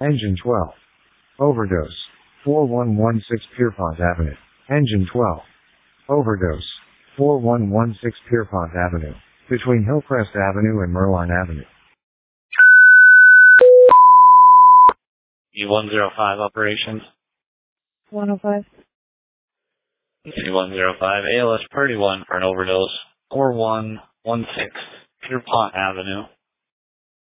Engine 12. Overdose. 4116 Pierpont Avenue. Engine 12. Overdose. 4116 Pierpont Avenue. Between Hillcrest Avenue and Merline Avenue. E105 operations. 105. E105 ALS Purdy 1 for an overdose. 4116 Pierpont Avenue.